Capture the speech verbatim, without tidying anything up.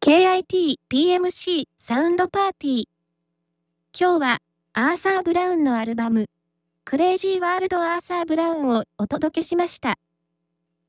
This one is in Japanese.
ケーアイティーピーエムシー サウンドパーティー。今日はアーサー・ブラウンのアルバムクレイジー・ワールド・アーサー・ブラウンをお届けしました。